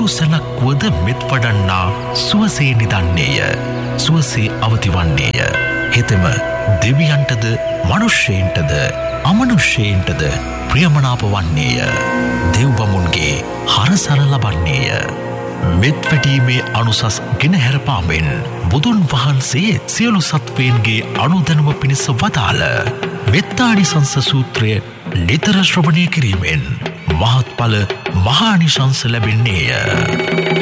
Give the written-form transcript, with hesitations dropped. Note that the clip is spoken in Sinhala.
රූසලක් වුවද මෙත් වඩන්නා සුවසේ නිදන්නේය. සුවසේ අවතිවන්නේය. හෙතෙම දෙවියන්ටද මනුෂ්‍යයන්ටද අමනුෂ්‍යයන්ටද ප්‍රියමනාප වන්නේය. දෙව්බමුන්ගේ හරසර ලබන්නේය. මෙත් වැටීමේ අනුසස් ගෙනහැර පාමෙන් බුදුන් වහන්සේ සියලු සත්වයන්ගේ අනුදැනුම පිණිස වදාළ මෙත්තානිසංස සූත්‍රය නිතර ශ්‍රවණය කිරීමෙන් මහත්ඵල මහානිශංස ලැබෙන්නේය.